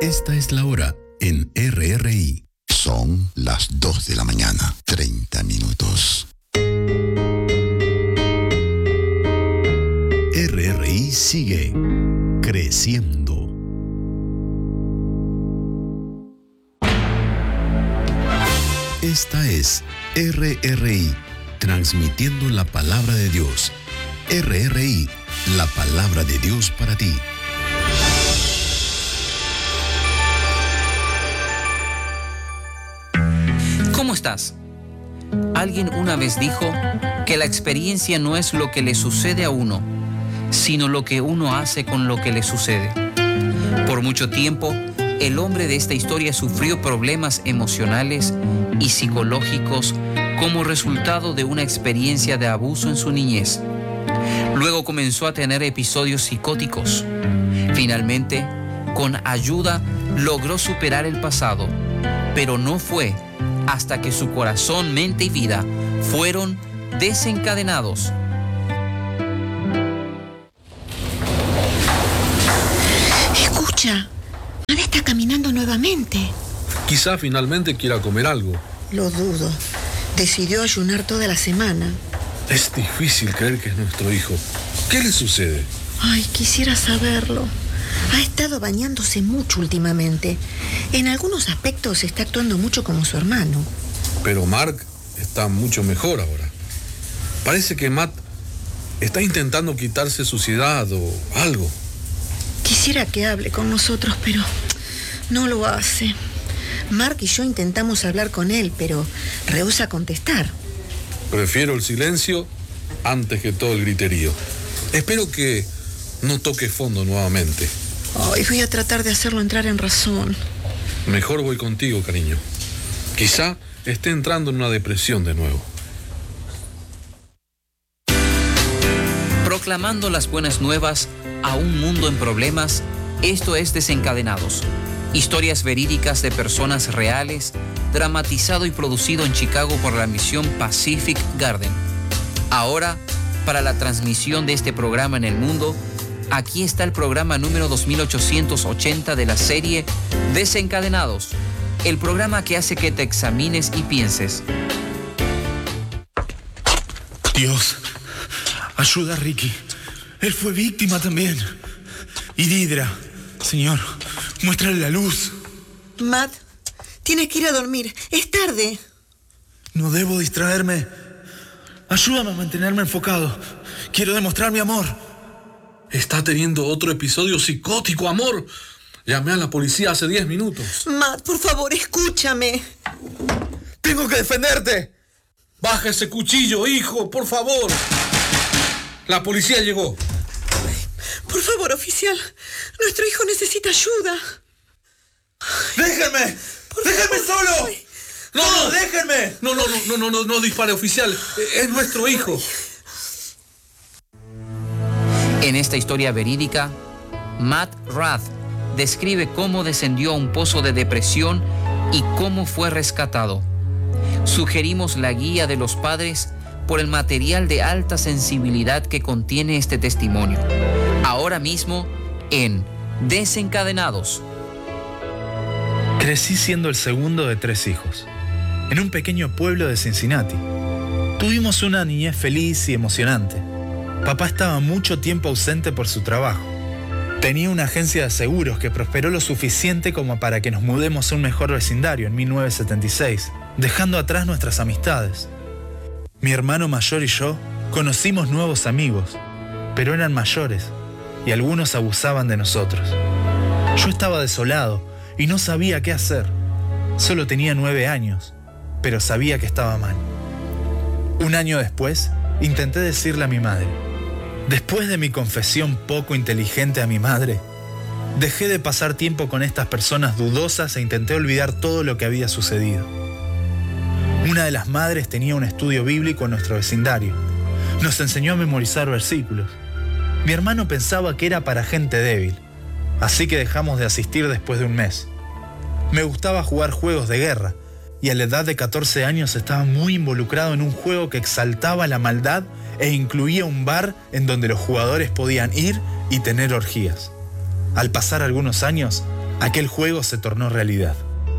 Esta es la hora en RRI. Son las 2 de la mañana, 30 minutos. RRI sigue creciendo. Esta es RRI, transmitiendo la palabra de Dios. RRI, la palabra de Dios para ti. ¿Cómo estás? Alguien una vez dijo que la experiencia no es lo que le sucede a uno, sino lo que uno hace con lo que le sucede. Por mucho tiempo, el hombre de esta historia sufrió problemas emocionales y psicológicos como resultado de una experiencia de abuso en su niñez. Luego comenzó a tener episodios psicóticos. Finalmente, con ayuda, logró superar el pasado, pero no fue hasta que su corazón, mente y vida fueron desencadenados. Escucha, Ana está caminando nuevamente. Quizá finalmente quiera comer algo. Lo dudo. Decidió ayunar toda la semana. Es difícil creer que es nuestro hijo. ¿Qué le sucede? Ay, quisiera saberlo. Ha estado bañándose mucho últimamente. En algunos aspectos está actuando mucho como su hermano. Pero Mark está mucho mejor ahora. Parece que Matt está intentando quitarse suciedad o algo. Quisiera que hable con nosotros, pero no lo hace. Mark y yo intentamos hablar con él, pero rehúsa contestar. Prefiero el silencio antes que todo el griterío. Espero que no toque fondo nuevamente. Ay, voy a tratar de hacerlo entrar en razón. Mejor voy contigo, cariño. Quizá esté entrando en una depresión de nuevo. Proclamando las buenas nuevas a un mundo en problemas, esto es Desencadenados. Historias verídicas de personas reales, dramatizado y producido en Chicago por la misión Pacific Garden. Ahora, para la transmisión de este programa en el mundo, aquí está el programa número 2880 de la serie Desencadenados, el programa que hace que te examines y pienses. Dios, ayuda a Ricky. Él fue víctima también. Y Didra, Señor, muéstrale la luz. Matt, tienes que ir a dormir. Es tarde. No debo distraerme. Ayúdame a mantenerme enfocado. Quiero demostrar mi amor. Está teniendo otro episodio psicótico, amor. Llamé a la policía hace 10 minutos. Matt, por favor, escúchame. ¡Tengo que defenderte! Baja ese cuchillo, hijo, por favor. La policía llegó. Por favor, oficial. Nuestro hijo necesita ayuda. ¡Déjenme! ¡Déjenme solo! Ay. ¡No, déjenme! No dispare, oficial. Es nuestro hijo. En esta historia verídica, Matt Rath describe cómo descendió a un pozo de depresión y cómo fue rescatado. Sugerimos la guía de los padres por el material de alta sensibilidad que contiene este testimonio. Ahora mismo en Desencadenados. Crecí siendo el segundo de 3 hijos, en un pequeño pueblo de Cincinnati. Tuvimos una niñez feliz y emocionante. Papá estaba mucho tiempo ausente por su trabajo. Tenía una agencia de seguros que prosperó lo suficiente como para que nos mudemos a un mejor vecindario en 1976, dejando atrás nuestras amistades. Mi hermano mayor y yo conocimos nuevos amigos, pero eran mayores y algunos abusaban de nosotros. Yo estaba desolado y no sabía qué hacer. Solo tenía 9 años, pero sabía que estaba mal. Un año después, intenté decirle a mi madre. Después de mi confesión poco inteligente a mi madre, dejé de pasar tiempo con estas personas dudosas e intenté olvidar todo lo que había sucedido. Una de las madres tenía un estudio bíblico en nuestro vecindario. Nos enseñó a memorizar versículos. Mi hermano pensaba que era para gente débil, así que dejamos de asistir después de un mes. Me gustaba jugar juegos de guerra, y a la edad de 14 años estaba muy involucrado en un juego que exaltaba la maldad e incluía un bar en donde los jugadores podían ir y tener orgías. Al pasar algunos años, aquel juego se tornó realidad.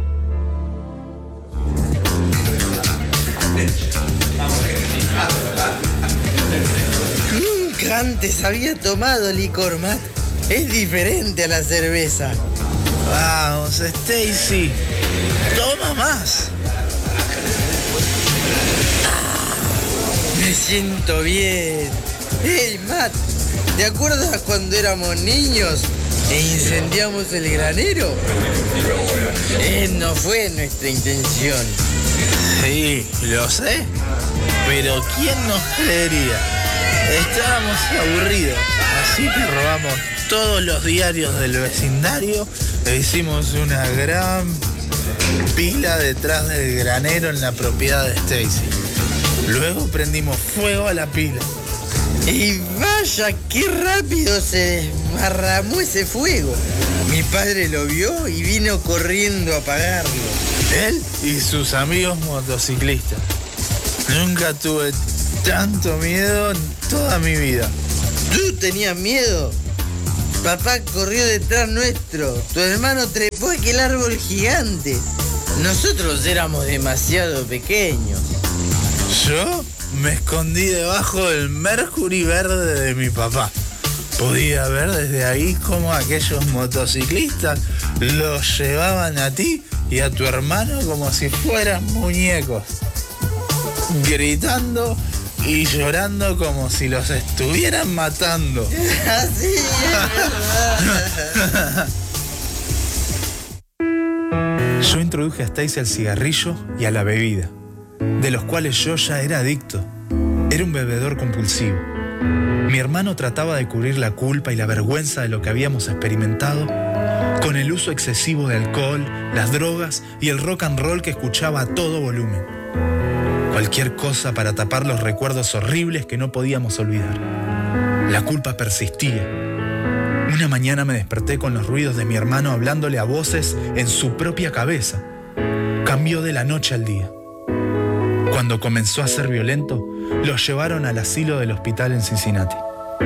Nunca antes había tomado licor, Matt. Es diferente a la cerveza. Vamos, Stacy. Toma más. Me siento bien. Hey, Matt, ¿te acuerdas cuando éramos niños e incendiamos el granero? No fue nuestra intención. Sí, lo sé. Pero ¿quién nos creería? Estábamos aburridos, así que robamos todos los diarios del vecindario e hicimos una gran pila detrás del granero en la propiedad de Stacy. Luego prendimos fuego a la pila. Y vaya, qué rápido se desparramó ese fuego. Mi padre lo vio y vino corriendo a apagarlo. Él y sus amigos motociclistas. Nunca tuve tanto miedo en toda mi vida. ¿Tú tenías miedo? Papá corrió detrás nuestro. Tu hermano trepó aquel árbol gigante. Nosotros éramos demasiado pequeños. Yo me escondí debajo del Mercury verde de mi papá. Podía ver desde ahí cómo aquellos motociclistas los llevaban a ti y a tu hermano como si fueran muñecos, gritando y llorando como si los estuvieran matando. Así es. Yo introduje a Stacy al cigarrillo y a la bebida, de los cuales yo ya era adicto. Era un bebedor compulsivo. Mi hermano trataba de cubrir la culpa y la vergüenza de lo que habíamos experimentado con el uso excesivo de alcohol, las drogas y el rock and roll que escuchaba a todo volumen. Cualquier cosa para tapar los recuerdos horribles que no podíamos olvidar. La culpa persistía. Una mañana me desperté con los ruidos de mi hermano hablándole a voces en su propia cabeza. Cambió de la noche al día. Cuando comenzó a ser violento, lo llevaron al asilo del hospital en Cincinnati.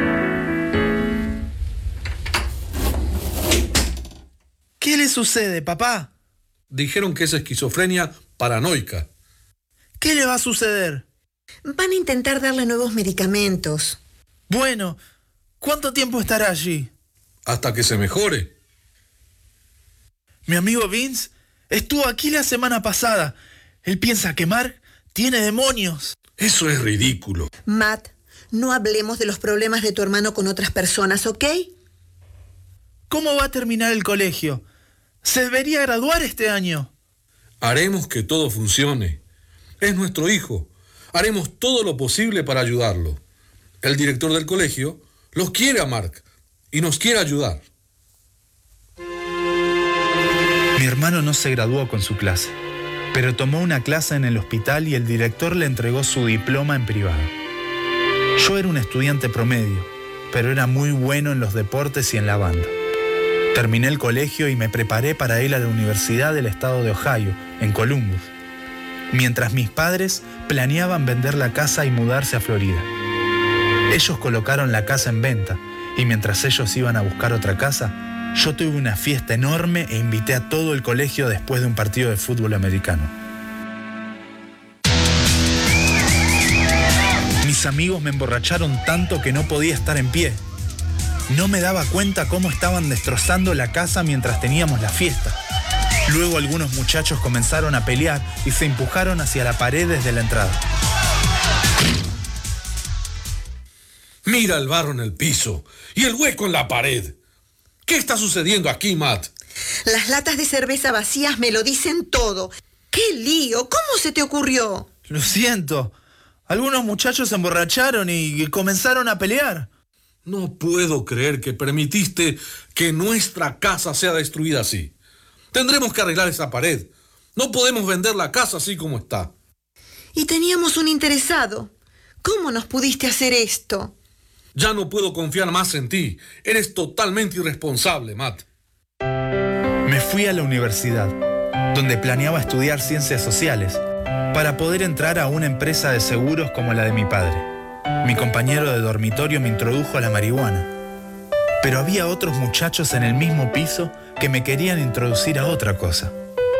¿Qué le sucede, papá? Dijeron que es esquizofrenia paranoica. ¿Qué le va a suceder? Van a intentar darle nuevos medicamentos. Bueno, ¿cuánto tiempo estará allí? Hasta que se mejore. Mi amigo Vince estuvo aquí la semana pasada. Él piensa que Mark tiene demonios. Eso es ridículo. Matt, no hablemos de los problemas de tu hermano con otras personas, ¿ok? ¿Cómo va a terminar el colegio? ¿Se debería graduar este año? Haremos que todo funcione. Es nuestro hijo. Haremos todo lo posible para ayudarlo. El director del colegio los quiere a Mark y nos quiere ayudar. Mi hermano no se graduó con su clase, pero tomó una clase en el hospital y el director le entregó su diploma en privado. Yo era un estudiante promedio, pero era muy bueno en los deportes y en la banda. Terminé el colegio y me preparé para ir a la Universidad del Estado de Ohio, en Columbus, mientras mis padres planeaban vender la casa y mudarse a Florida. Ellos colocaron la casa en venta y mientras ellos iban a buscar otra casa, yo tuve una fiesta enorme e invité a todo el colegio después de un partido de fútbol americano. Mis amigos me emborracharon tanto que no podía estar en pie. No me daba cuenta cómo estaban destrozando la casa mientras teníamos la fiesta. Luego algunos muchachos comenzaron a pelear y se empujaron hacia la pared desde la entrada. Mira el barro en el piso y el hueco en la pared. ¿Qué está sucediendo aquí, Matt? Las latas de cerveza vacías me lo dicen todo. ¡Qué lío! ¿Cómo se te ocurrió? Lo siento. Algunos muchachos se emborracharon y comenzaron a pelear. No puedo creer que permitiste que nuestra casa sea destruida así. Tendremos que arreglar esa pared. No podemos vender la casa así como está. Y teníamos un interesado. ¿Cómo nos pudiste hacer esto? Ya no puedo confiar más en ti. Eres totalmente irresponsable, Matt. Me fui a la universidad, donde planeaba estudiar ciencias sociales, para poder entrar a una empresa de seguros como la de mi padre. Mi compañero de dormitorio me introdujo a la marihuana. Pero había otros muchachos en el mismo piso que me querían introducir a otra cosa.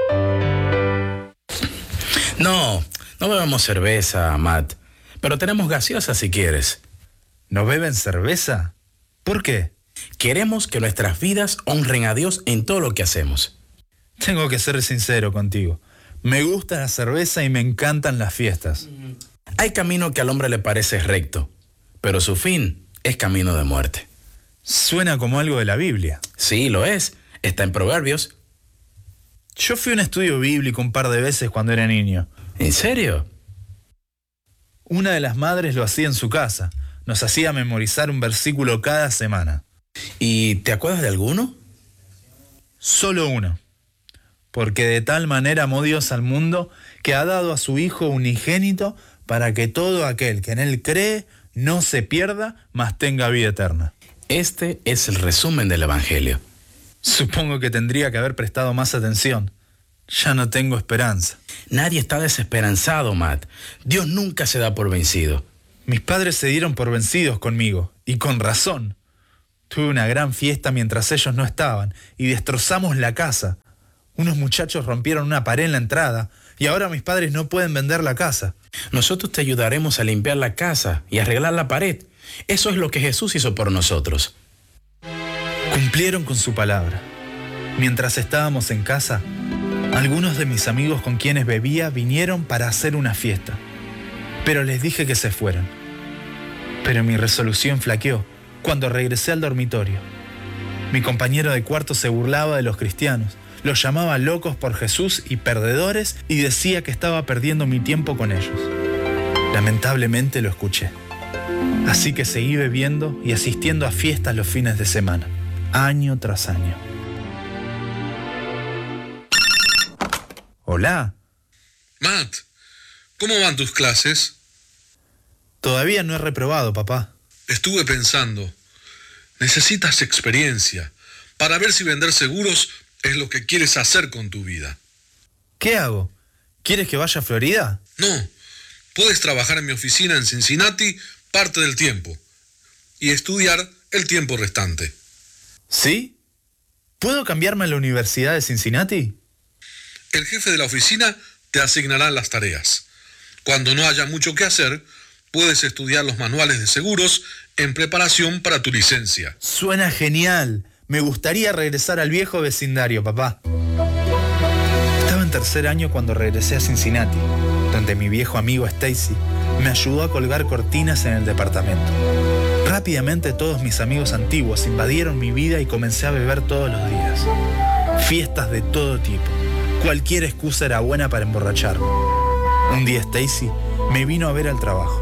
No bebemos cerveza, Matt. Pero tenemos gaseosa si quieres. ¿No beben cerveza? ¿Por qué? Queremos que nuestras vidas honren a Dios en todo lo que hacemos. Tengo que ser sincero contigo. Me gusta la cerveza y me encantan las fiestas. Hay camino que al hombre le parece recto, pero su fin es camino de muerte. Suena como algo de la Biblia. Sí, lo es. Está en Proverbios. Yo fui a un estudio bíblico un par de veces cuando era niño. ¿En serio? Una de las madres lo hacía en su casa. Nos hacía memorizar un versículo cada semana. ¿Y te acuerdas de alguno? Solo uno. Porque de tal manera amó Dios al mundo que ha dado a su Hijo unigénito para que todo aquel que en Él cree no se pierda, mas tenga vida eterna. Este es el resumen del Evangelio. Supongo que tendría que haber prestado más atención. Ya no tengo esperanza. Nadie está desesperanzado, Matt. Dios nunca se da por vencido. Mis padres se dieron por vencidos conmigo, y con razón. Tuve una gran fiesta mientras ellos no estaban, y destrozamos la casa. Unos muchachos rompieron una pared en la entrada, y ahora mis padres no pueden vender la casa. Nosotros te ayudaremos a limpiar la casa y arreglar la pared. Eso es lo que Jesús hizo por nosotros. Cumplieron con su palabra. Mientras estábamos en casa, algunos de mis amigos con quienes bebía vinieron para hacer una fiesta, pero les dije que se fueran. Pero mi resolución flaqueó cuando regresé al dormitorio. Mi compañero de cuarto se burlaba de los cristianos, los llamaba locos por Jesús y perdedores y decía que estaba perdiendo mi tiempo con ellos. Lamentablemente lo escuché. Así que seguí bebiendo y asistiendo a fiestas los fines de semana, año tras año. Hola. Matt, ¿cómo van tus clases? Todavía no he reprobado, papá. Estuve pensando, necesitas experiencia para ver si vender seguros es lo que quieres hacer con tu vida. ¿Qué hago? ¿Quieres que vaya a Florida? No, puedes trabajar en mi oficina en Cincinnati parte del tiempo y estudiar el tiempo restante. ¿Sí? ¿Puedo cambiarme a la Universidad de Cincinnati? El jefe de la oficina te asignará las tareas. Cuando no haya mucho que hacer, puedes estudiar los manuales de seguros en preparación para tu licencia. Suena genial. Me gustaría regresar al viejo vecindario, papá. Estaba en tercer año cuando regresé a Cincinnati, donde mi viejo amigo Stacy me ayudó a colgar cortinas en el departamento. Rápidamente todos mis amigos antiguos invadieron mi vida y comencé a beber todos los días. Fiestas de todo tipo. Cualquier excusa era buena para emborracharme. Un día Stacy me vino a ver al trabajo.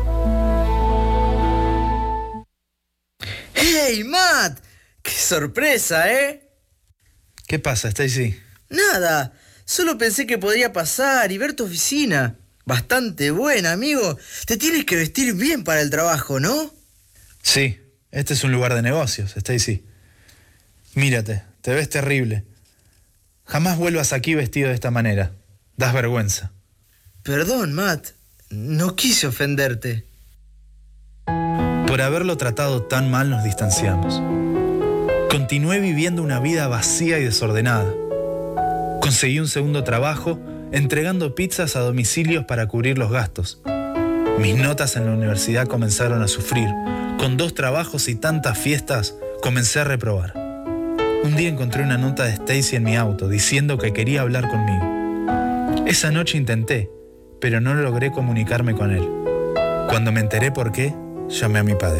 ¡Hey, Matt! ¡Qué sorpresa, eh! ¿Qué pasa, Stacy? Nada, solo pensé que podría pasar y ver tu oficina. Bastante buena, amigo. Te tienes que vestir bien para el trabajo, ¿no? Sí, este es un lugar de negocios, Stacy. Mírate, te ves terrible. Jamás vuelvas aquí vestido de esta manera. Das vergüenza. Perdón, Matt. No quise ofenderte. Por haberlo tratado tan mal nos distanciamos. Continué viviendo una vida vacía y desordenada. Conseguí un segundo trabajo entregando pizzas a domicilios para cubrir los gastos. Mis notas en la universidad comenzaron a sufrir. Con 2 trabajos y tantas fiestas, comencé a reprobar. Un día encontré una nota de Stacy en mi auto diciendo que quería hablar conmigo. Esa noche intenté, pero no logré comunicarme con él. Cuando me enteré por qué, llamé a mi padre.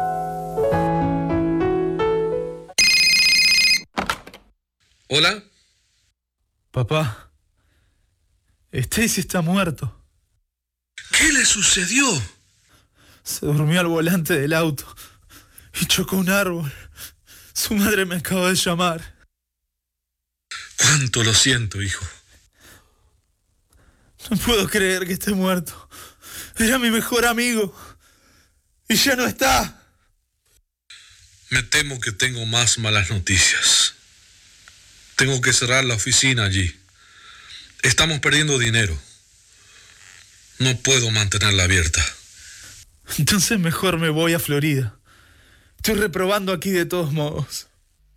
¿Hola? Papá, Stacy está muerto. ¿Qué le sucedió? Se durmió al volante del auto y chocó un árbol. Su madre me acaba de llamar. Cuánto lo siento, hijo. No puedo creer que esté muerto. Era mi mejor amigo. Y ya no está. Me temo que tengo más malas noticias. Tengo que cerrar la oficina allí. Estamos perdiendo dinero. No puedo mantenerla abierta. Entonces mejor me voy a Florida. Estoy reprobando aquí de todos modos.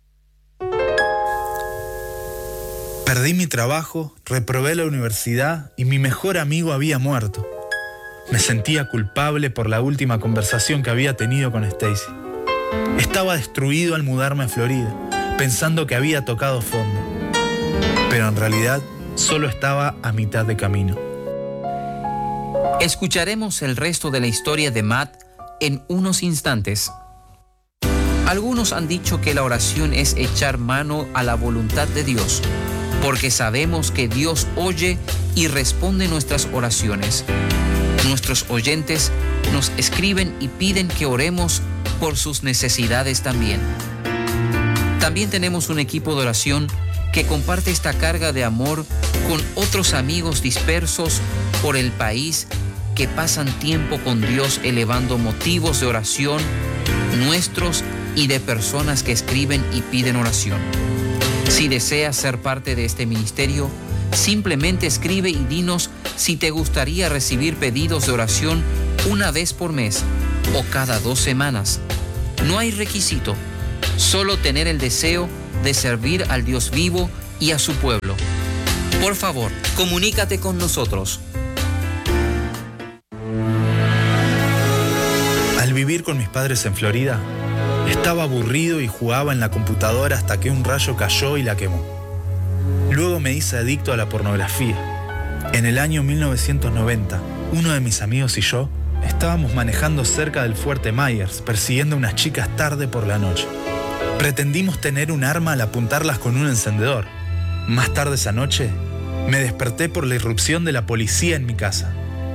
Perdí mi trabajo, reprobé la universidad y mi mejor amigo había muerto. Me sentía culpable por la última conversación que había tenido con Stacy. Estaba destruido al mudarme a Florida, pensando que había tocado fondo. Pero en realidad solo estaba a mitad de camino. Escucharemos el resto de la historia de Matt en unos instantes. Algunos han dicho que la oración es echar mano a la voluntad de Dios, porque sabemos que Dios oye y responde nuestras oraciones. Nuestros oyentes nos escriben y piden que oremos por sus necesidades también. También tenemos un equipo de oración que comparte esta carga de amor con otros amigos dispersos por el país que pasan tiempo con Dios elevando motivos de oración nuestros y de personas que escriben y piden oración. Si deseas ser parte de este ministerio, simplemente escribe y dinos si te gustaría recibir pedidos de oración una vez por mes o cada 2 semanas. No hay requisito, solo tener el deseo de servir al Dios vivo y a su pueblo. Por favor, comunícate con nosotros. Al vivir con mis padres en Florida, estaba aburrido y jugaba en la computadora hasta que un rayo cayó y la quemó. Luego me hice adicto a la pornografía. En el año 1990, uno de mis amigos y yo estábamos manejando cerca del Fuerte Myers, persiguiendo a unas chicas tarde por la noche. Pretendimos tener un arma al apuntarlas con un encendedor. Más tarde esa noche, me desperté por la irrupción de la policía en mi casa.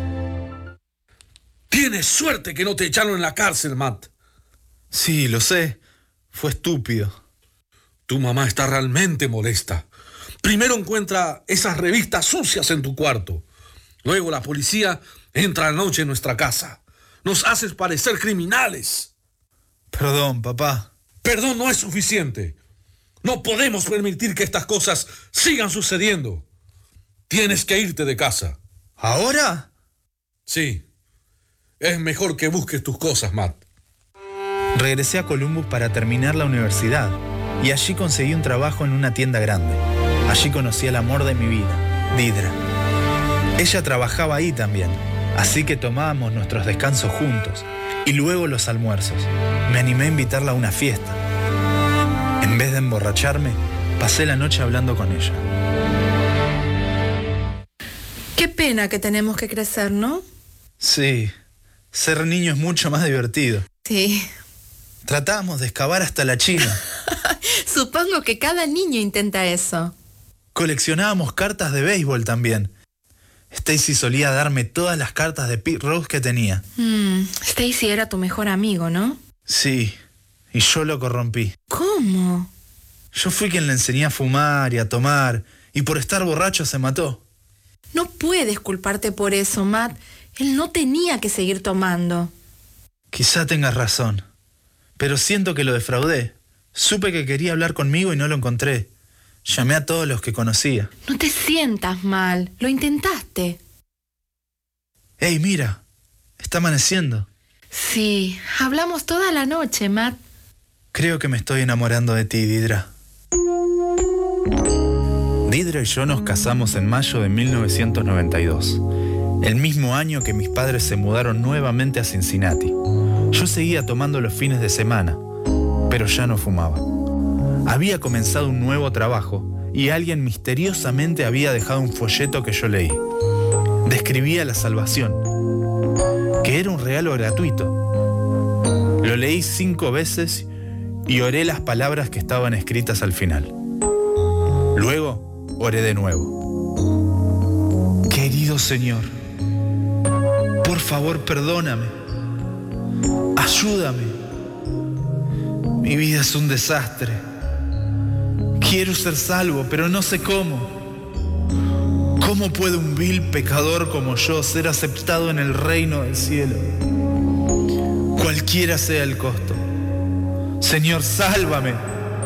Tienes suerte que no te echaron en la cárcel, Matt. Sí, lo sé. Fue estúpido. Tu mamá está realmente molesta. Primero encuentra esas revistas sucias en tu cuarto. Luego la policía entra anoche en nuestra casa. Nos haces parecer criminales. Perdón, papá. Perdón no es suficiente. No podemos permitir que estas cosas sigan sucediendo. Tienes que irte de casa. ¿Ahora? Sí. Es mejor que busques tus cosas, Matt. Regresé a Columbus para terminar la universidad y allí conseguí un trabajo en una tienda grande. Allí conocí al amor de mi vida, Didra. Ella trabajaba ahí también, así que tomábamos nuestros descansos juntos y luego los almuerzos. Me animé a invitarla a una fiesta. En vez de emborracharme, pasé la noche hablando con ella. Qué pena que tenemos que crecer, ¿no? Sí, ser niño es mucho más divertido. Sí. Tratábamos de excavar hasta la China. Supongo que cada niño intenta eso. Coleccionábamos cartas de béisbol también. Stacy solía darme todas las cartas de Pete Rose que tenía. Stacy era tu mejor amigo, ¿no? Sí, y yo lo corrompí. ¿Cómo? Yo fui quien le enseñé a fumar y a tomar, y por estar borracho se mató. No puedes culparte por eso, Matt. Él no tenía que seguir tomando. Quizá tengas razón, pero siento que lo defraudé. Supe que quería hablar conmigo y no lo encontré. Llamé a todos los que conocía. No te sientas mal, lo intentaste. ¡Ey, mira! Está amaneciendo. Sí, hablamos toda la noche, Matt. Creo que me estoy enamorando de ti, Didra. Didra y yo nos casamos en mayo de 1992, el mismo año que mis padres se mudaron nuevamente a Cincinnati. Yo seguía tomando los fines de semana, pero ya no fumaba. Había comenzado un nuevo trabajo y alguien misteriosamente había dejado un folleto que yo leí. Describía la salvación, que era un regalo gratuito. Lo leí 5 veces y oré las palabras que estaban escritas al final. Luego oré de nuevo. Querido Señor, por favor perdóname. Ayúdame. Mi vida es un desastre. Quiero ser salvo, pero no sé cómo. ¿Cómo puede un vil pecador como yo ser aceptado en el reino del cielo? Cualquiera sea el costo. Señor, sálvame.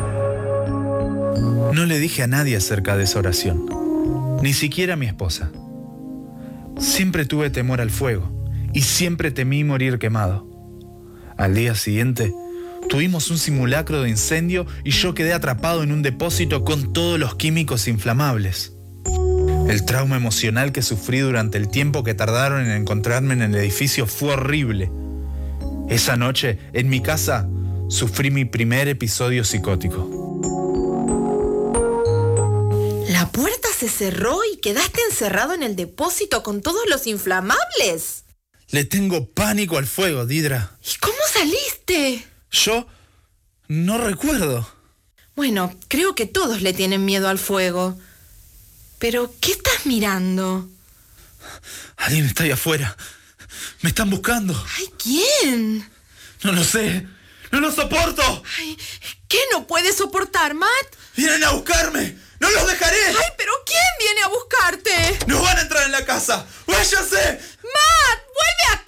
No le dije a nadie acerca de esa oración, ni siquiera a mi esposa. Siempre tuve temor al fuego y siempre temí morir quemado. Al día siguiente Tuvimos un simulacro de incendio y yo quedé atrapado en un depósito con todos los químicos inflamables. El trauma emocional que sufrí durante el tiempo que tardaron en encontrarme en el edificio fue horrible. Esa noche, en mi casa, sufrí mi primer episodio psicótico. ¿La puerta se cerró y quedaste encerrado en el depósito con todos los inflamables? Le tengo pánico al fuego, Didra. ¿Y cómo saliste? Yo no recuerdo. Bueno, creo que todos le tienen miedo al fuego. Pero, ¿qué estás mirando? Alguien está ahí afuera. Me están buscando. Ay, ¿quién? No lo sé. ¡No lo soporto! Ay, ¿qué no puedes soportar, Matt? ¡Vienen a buscarme! ¡No los dejaré! Ay, pero ¿quién viene a buscarte? ¡No van a entrar en la casa! ¡Váyanse! ¡Matt, vuelve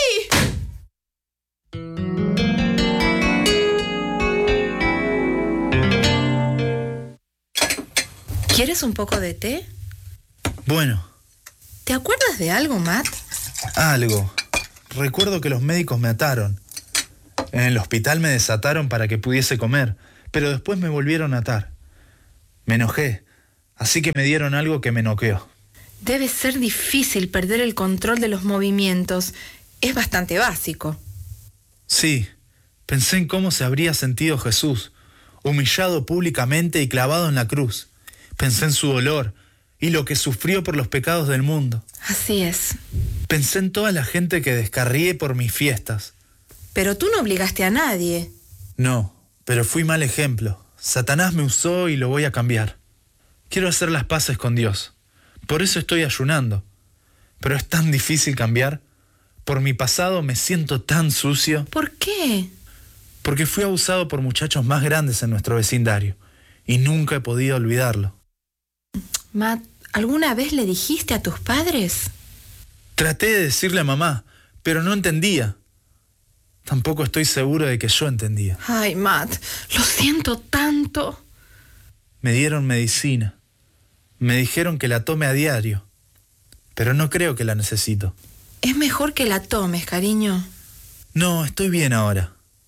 aquí! ¿Quieres un poco de té? Bueno. ¿Te acuerdas de algo, Matt? Algo. Recuerdo que los médicos me ataron. En el hospital me desataron para que pudiese comer, pero después me volvieron a atar. Me enojé, así que me dieron algo que me noqueó. Debe ser difícil perder el control de los movimientos. Es bastante básico. Sí, pensé en cómo se habría sentido Jesús, humillado públicamente y clavado en la cruz. Pensé en su dolor y lo que sufrió por los pecados del mundo. Así es. Pensé en toda la gente que descarrié por mis fiestas. Pero tú no obligaste a nadie. No, pero fui mal ejemplo. Satanás me usó y lo voy a cambiar. Quiero hacer las paces con Dios. Por eso estoy ayunando. Pero es tan difícil cambiar. Por mi pasado me siento tan sucio. ¿Por qué? Porque fui abusado por muchachos más grandes en nuestro vecindario. Y nunca he podido olvidarlo. Matt, ¿alguna vez le dijiste a tus padres? Traté de decirle a mamá, pero no entendía. Tampoco estoy seguro de que yo entendía. Ay, Matt, lo siento tanto. Me dieron medicina. Me dijeron que la tome a diario. Pero no creo que la necesito. Es mejor que la tomes, cariño. No, estoy bien ahora.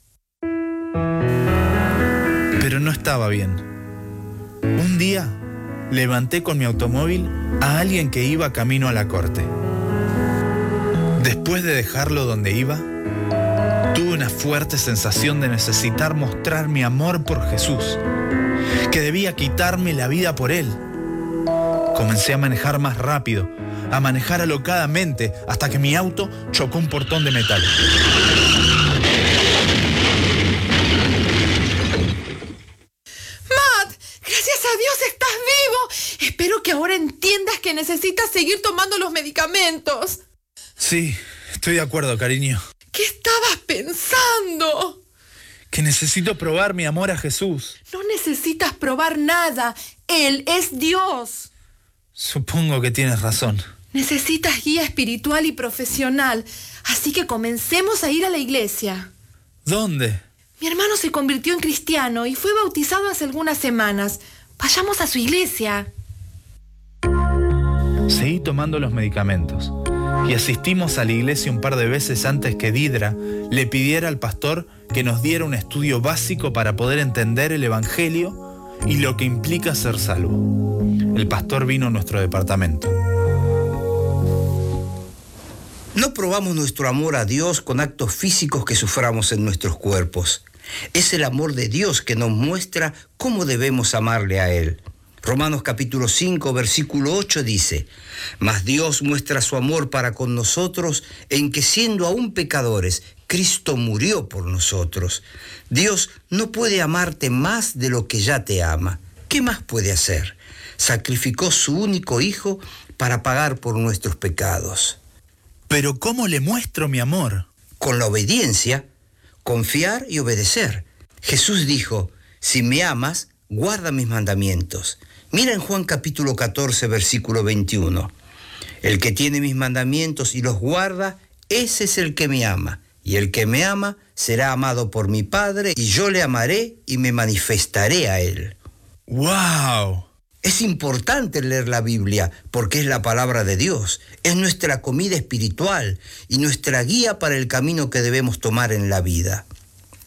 Pero no estaba bien. Un día levanté con mi automóvil a alguien que iba camino a la corte. Después de dejarlo donde iba, tuve una fuerte sensación de necesitar mostrar mi amor por Jesús, que debía quitarme la vida por Él. Comencé a manejar más rápido, a manejar alocadamente, hasta que mi auto chocó un portón de metal. Matt, gracias a Dios estás vivo. Espero que ahora entiendas que necesitas seguir tomando los medicamentos. Sí, estoy de acuerdo, cariño. ¿Qué estabas pensando? Que necesito probar mi amor a Jesús. No necesitas probar nada. Él es Dios. Supongo que tienes razón. Necesitas guía espiritual y profesional. Así que comencemos a ir a la iglesia. ¿Dónde? Mi hermano se convirtió en cristiano y fue bautizado hace algunas semanas. Vayamos a su iglesia. Seguí tomando los medicamentos y asistimos a la iglesia un par de veces antes que Didra le pidiera al pastor que nos diera un estudio básico para poder entender el evangelio y lo que implica ser salvo. El pastor vino a nuestro departamento. No probamos nuestro amor a Dios con actos físicos que suframos en nuestros cuerpos. Es el amor de Dios que nos muestra cómo debemos amarle a Él. Romanos capítulo 5, versículo 8 dice: Mas Dios muestra su amor para con nosotros en que, siendo aún pecadores, Cristo murió por nosotros. Dios no puede amarte más de lo que ya te ama. ¿Qué más puede hacer? Sacrificó su único Hijo para pagar por nuestros pecados. ¿Pero cómo le muestro mi amor? Con la obediencia, confiar y obedecer. Jesús dijo: si me amas, guarda mis mandamientos. Mira en Juan capítulo 14, versículo 21. El que tiene mis mandamientos y los guarda, ese es el que me ama. Y el que me ama será amado por mi Padre, y yo le amaré y me manifestaré a él. ¡Wow! Es importante leer la Biblia porque es la palabra de Dios. Es nuestra comida espiritual y nuestra guía para el camino que debemos tomar en la vida.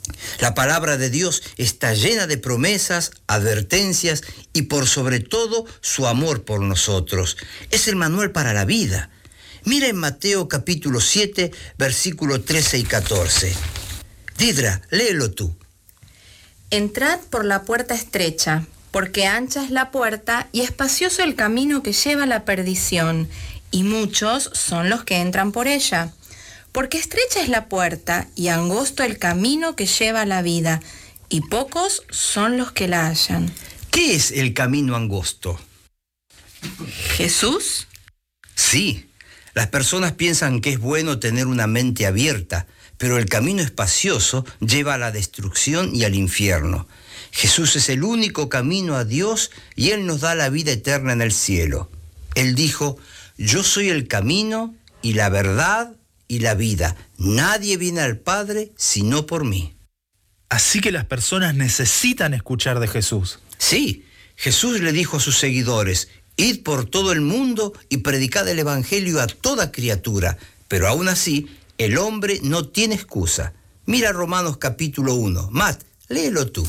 La palabra de Dios está llena de promesas, advertencias y por sobre todo su amor por nosotros. Es el manual para la vida. Mira en Mateo capítulo 7, versículos 13 y 14. Didra, léelo tú. Entrad por la puerta estrecha, porque ancha es la puerta y espacioso el camino que lleva a la perdición, y muchos son los que entran por ella. Porque estrecha es la puerta y angosto el camino que lleva a la vida, y pocos son los que la hallan. ¿Qué es el camino angosto? ¿Jesús? Sí, las personas piensan que es bueno tener una mente abierta, pero el camino espacioso lleva a la destrucción y al infierno. Jesús es el único camino a Dios y Él nos da la vida eterna en el cielo. Él dijo, yo soy el camino y la verdad y la vida. Nadie viene al Padre sino por mí. Así que las personas necesitan escuchar de Jesús. Sí, Jesús le dijo a sus seguidores, id por todo el mundo y predicad el Evangelio a toda criatura, pero aún así, el hombre no tiene excusa. Mira Romanos capítulo 1. Matt, léelo tú.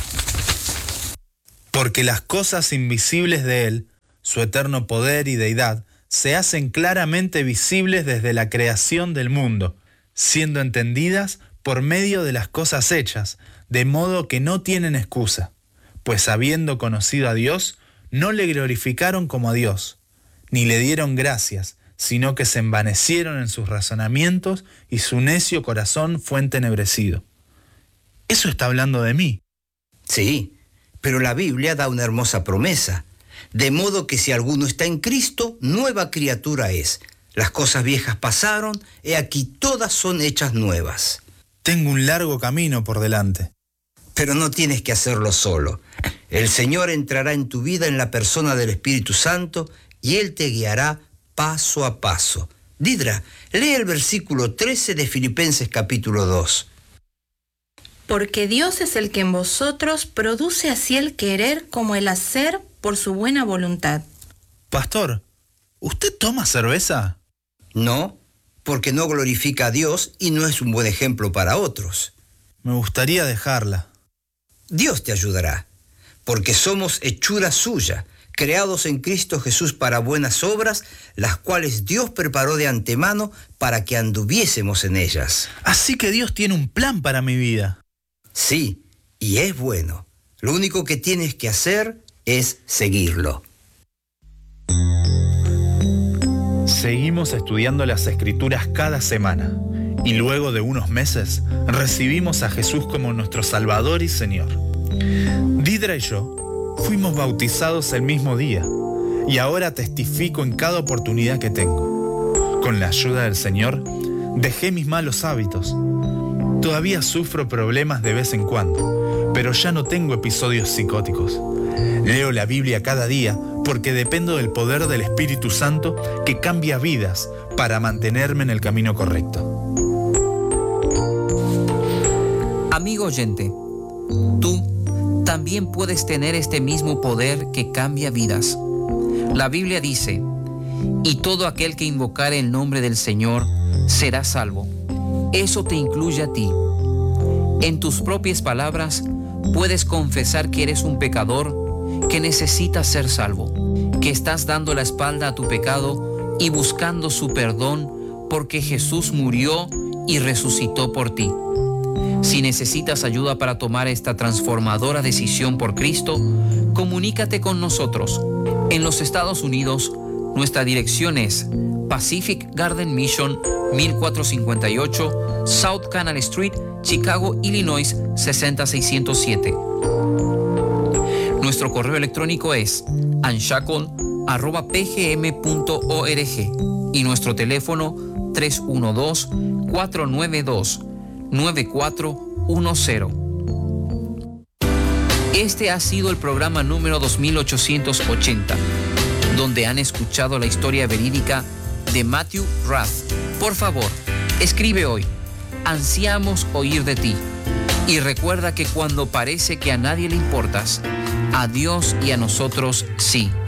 Porque las cosas invisibles de Él, su eterno poder y deidad, se hacen claramente visibles desde la creación del mundo, siendo entendidas por medio de las cosas hechas, de modo que no tienen excusa, pues habiendo conocido a Dios, no le glorificaron como a Dios, ni le dieron gracias, sino que se envanecieron en sus razonamientos y su necio corazón fue entenebrecido. Eso está hablando de mí. Sí, pero la Biblia da una hermosa promesa. De modo que si alguno está en Cristo, nueva criatura es. Las cosas viejas pasaron, he aquí todas son hechas nuevas. Tengo un largo camino por delante. Pero no tienes que hacerlo solo. El Señor entrará en tu vida en la persona del Espíritu Santo y Él te guiará paso a paso. Didra, lee el versículo 13 de Filipenses capítulo 2. Porque Dios es el que en vosotros produce así el querer como el hacer por su buena voluntad. Pastor, ¿usted toma cerveza? No, porque no glorifica a Dios y no es un buen ejemplo para otros. Me gustaría dejarla. Dios te ayudará, porque somos hechura suya, creados en Cristo Jesús para buenas obras, las cuales Dios preparó de antemano para que anduviésemos en ellas. Así que Dios tiene un plan para mi vida. Sí, y es bueno. Lo único que tienes que hacer es seguirlo. Seguimos estudiando las Escrituras cada semana y luego de unos meses recibimos a Jesús como nuestro Salvador y Señor. Didra y yo fuimos bautizados el mismo día y ahora testifico en cada oportunidad que tengo. Con la ayuda del Señor dejé mis malos hábitos. Todavía sufro problemas de vez en cuando, pero ya no tengo episodios psicóticos. Leo la Biblia cada día porque dependo del poder del Espíritu Santo que cambia vidas para mantenerme en el camino correcto. Amigo oyente, tú también puedes tener este mismo poder que cambia vidas. La Biblia dice, y todo aquel que invocare el nombre del Señor será salvo. Eso te incluye a ti. En tus propias palabras, puedes confesar que eres un pecador que necesita ser salvo, que estás dando la espalda a tu pecado y buscando su perdón porque Jesús murió y resucitó por ti. Si necesitas ayuda para tomar esta transformadora decisión por Cristo, comunícate con nosotros. En los Estados Unidos, nuestra dirección es Pacific Garden Mission, 1458 South Canal Street, Chicago, Illinois, 60607. Nuestro correo electrónico es unshackle@pgm.org y nuestro teléfono 312-492-9410. Este ha sido el programa número 2880, donde han escuchado la historia verídica de Matthew Rath. Por favor, escribe hoy. Ansiamos oír de ti. Y recuerda que cuando parece que a nadie le importas, a Dios y a nosotros sí.